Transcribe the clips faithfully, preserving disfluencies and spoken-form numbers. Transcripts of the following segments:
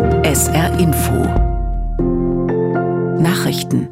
S R Info Nachrichten.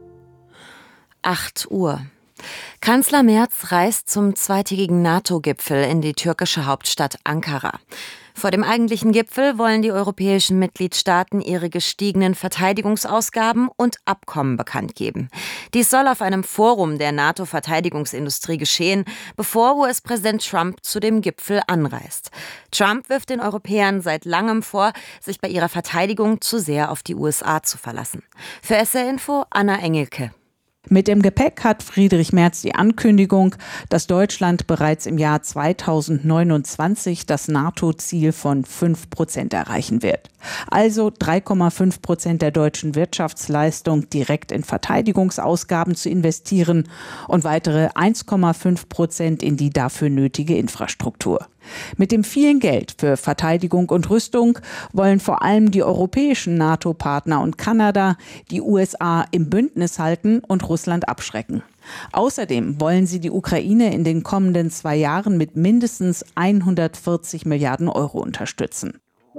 acht Uhr. Kanzler Merz reist zum zweitägigen NATO-Gipfel in die türkische Hauptstadt Ankara. Vor dem eigentlichen Gipfel wollen die europäischen Mitgliedstaaten ihre gestiegenen Verteidigungsausgaben und Abkommen bekannt geben. Dies soll auf einem Forum der NATO-Verteidigungsindustrie geschehen, bevor U S-Präsident Trump zu dem Gipfel anreist. Trump wirft den Europäern seit langem vor, sich bei ihrer Verteidigung zu sehr auf die U S A zu verlassen. Für S R Info Anna Engelke. Mit dem Gepäck hat Friedrich Merz die Ankündigung, dass Deutschland bereits im Jahr zweitausendneunundzwanzig das NATO-Ziel von fünf Prozent erreichen wird. Also drei Komma fünf Prozent der deutschen Wirtschaftsleistung direkt in Verteidigungsausgaben zu investieren und weitere eins Komma fünf Prozent in die dafür nötige Infrastruktur. Mit dem vielen Geld für Verteidigung und Rüstung wollen vor allem die europäischen NATO-Partner und Kanada die U S A im Bündnis halten und Russland abschrecken. Außerdem wollen sie die Ukraine in den kommenden zwei Jahren mit mindestens hundertvierzig Milliarden Euro unterstützen.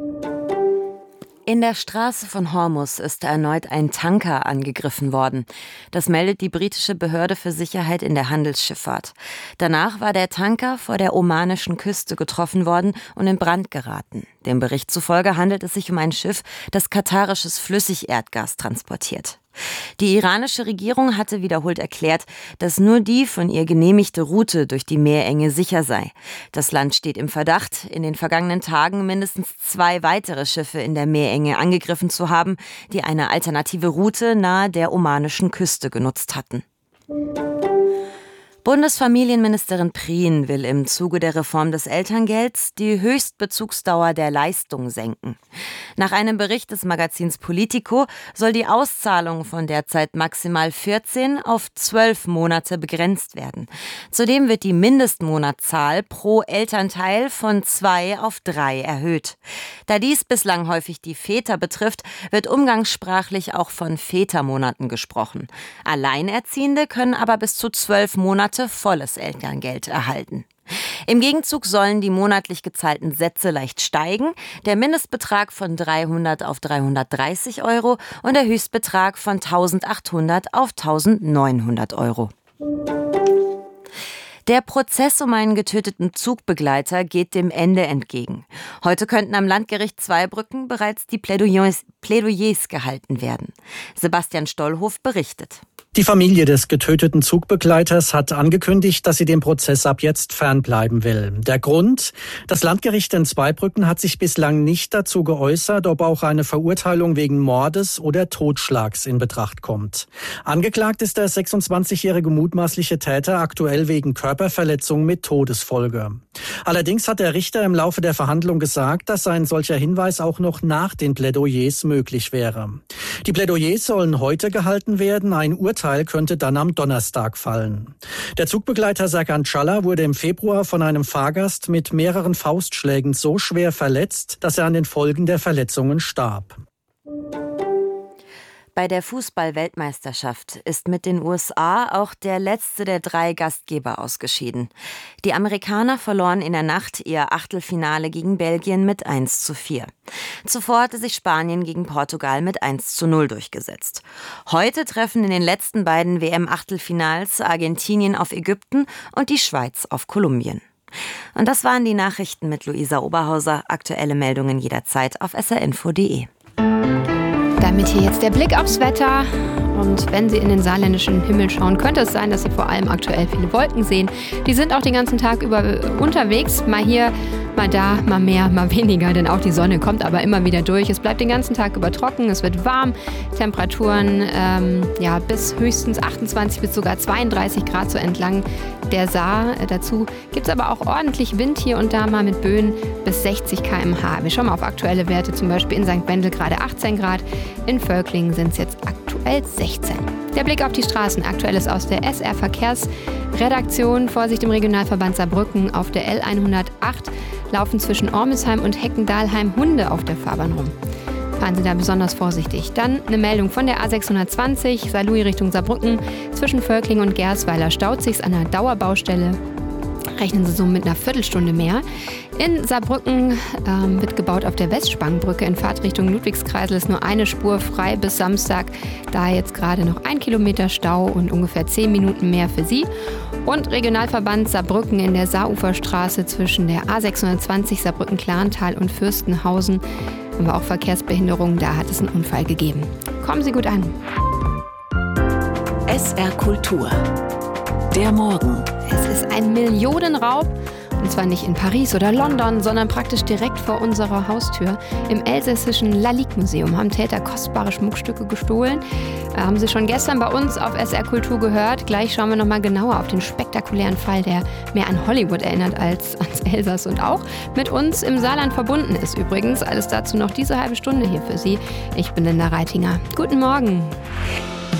In der Straße von Hormuz ist erneut ein Tanker angegriffen worden. Das meldet die britische Behörde für Sicherheit in der Handelsschifffahrt. Danach war der Tanker vor der omanischen Küste getroffen worden und in Brand geraten. Dem Bericht zufolge handelt es sich um ein Schiff, das katarisches Flüssigerdgas transportiert. Die iranische Regierung hatte wiederholt erklärt, dass nur die von ihr genehmigte Route durch die Meerenge sicher sei. Das Land steht im Verdacht, in den vergangenen Tagen mindestens zwei weitere Schiffe in der Meerenge angegriffen zu haben, die eine alternative Route nahe der omanischen Küste genutzt hatten. Bundesfamilienministerin Prien will im Zuge der Reform des Elterngelds die Höchstbezugsdauer der Leistung senken. Nach einem Bericht des Magazins Politico soll die Auszahlung von derzeit maximal vierzehn auf zwölf Monate begrenzt werden. Zudem wird die Mindestmonatszahl pro Elternteil von zwei auf drei erhöht. Da dies bislang häufig die Väter betrifft, wird umgangssprachlich auch von Vätermonaten gesprochen. Alleinerziehende können aber bis zu zwölf Monate volles Elterngeld erhalten. Im Gegenzug sollen die monatlich gezahlten Sätze leicht steigen, der Mindestbetrag von dreihundert auf dreihundertdreißig Euro und der Höchstbetrag von eintausendachthundert auf eintausendneunhundert Euro. Der Prozess um einen getöteten Zugbegleiter geht dem Ende entgegen. Heute könnten am Landgericht Zweibrücken bereits die Plädoyers, Plädoyers gehalten werden. Sebastian Stollhof berichtet. Die Familie des getöteten Zugbegleiters hat angekündigt, dass sie dem Prozess ab jetzt fernbleiben will. Der Grund? Das Landgericht in Zweibrücken hat sich bislang nicht dazu geäußert, ob auch eine Verurteilung wegen Mordes oder Totschlags in Betracht kommt. Angeklagt ist der sechsundzwanzigjährige mutmaßliche Täter aktuell wegen Körperverletzung mit Todesfolge. Allerdings hat der Richter im Laufe der Verhandlung gesagt, dass ein solcher Hinweis auch noch nach den Plädoyers möglich wäre. Die Plädoyers sollen heute gehalten werden, ein Urteil könnte dann am Donnerstag fallen. Der Zugbegleiter Serkan Çala wurde im Februar von einem Fahrgast mit mehreren Faustschlägen so schwer verletzt, dass er an den Folgen der Verletzungen starb. Bei der Fußball-Weltmeisterschaft ist mit den U S A auch der letzte der drei Gastgeber ausgeschieden. Die Amerikaner verloren in der Nacht ihr Achtelfinale gegen Belgien mit eins zu vier. Zuvor hatte sich Spanien gegen Portugal mit eins zu null durchgesetzt. Heute treffen in den letzten beiden W M-Achtelfinals Argentinien auf Ägypten und die Schweiz auf Kolumbien. Und das waren die Nachrichten mit Luisa Oberhauser. Aktuelle Meldungen jederzeit auf s r info punkt d e. Damit hier jetzt der Blick aufs Wetter. Und wenn Sie in den saarländischen Himmel schauen, könnte es sein, dass Sie vor allem aktuell viele Wolken sehen. Die sind auch den ganzen Tag über unterwegs. Mal hier, mal da, mal mehr, mal weniger. Denn auch die Sonne kommt aber immer wieder durch. Es bleibt den ganzen Tag über trocken. Es wird warm. Temperaturen ähm, ja, bis höchstens achtundzwanzig bis sogar zweiunddreißig Grad so entlang der Saar. Dazu gibt es aber auch ordentlich Wind hier und da mal mit Böen bis sechzig Kilometer pro Stunde. Wir schauen mal auf aktuelle Werte. Zum Beispiel in Sankt Wendel gerade achtzehn Grad. In Völklingen sind es jetzt aktuell sechzehn. Der Blick auf die Straßen. Aktuelles aus der S R Verkehrsredaktion. Vorsicht im Regionalverband Saarbrücken. Auf der L hundertacht laufen zwischen Ormesheim und Heckendalheim Hunde auf der Fahrbahn rum. Fahren Sie da besonders vorsichtig. Dann eine Meldung von der A sechshundertzwanzig, Saarlouis Richtung Saarbrücken. Zwischen Völklingen und Gersweiler staut sich's an einer Dauerbaustelle. Rechnen Sie so mit einer Viertelstunde mehr. In Saarbrücken ähm, wird gebaut auf der Westspangenbrücke in Fahrtrichtung Ludwigskreisel. Ist nur eine Spur frei bis Samstag. Da jetzt gerade noch ein Kilometer Stau und ungefähr zehn Minuten mehr für Sie. Und Regionalverband Saarbrücken in der Saaruferstraße zwischen der A sechshundertzwanzig Saarbrücken-Klarental und Fürstenhausen haben wir auch Verkehrsbehinderungen. Da hat es einen Unfall gegeben. Kommen Sie gut an. S R Kultur. Der Morgen. Es ist ein Millionenraub. Und zwar nicht in Paris oder London, sondern praktisch direkt vor unserer Haustür. Im elsässischen Lalique-Museum haben Täter kostbare Schmuckstücke gestohlen. Äh, haben Sie schon gestern bei uns auf S R Kultur gehört. Gleich schauen wir nochmal genauer auf den spektakulären Fall, der mehr an Hollywood erinnert als ans Elsass und auch mit uns im Saarland verbunden ist übrigens. Alles dazu noch diese halbe Stunde hier für Sie. Ich bin Linda Reitinger. Guten Morgen.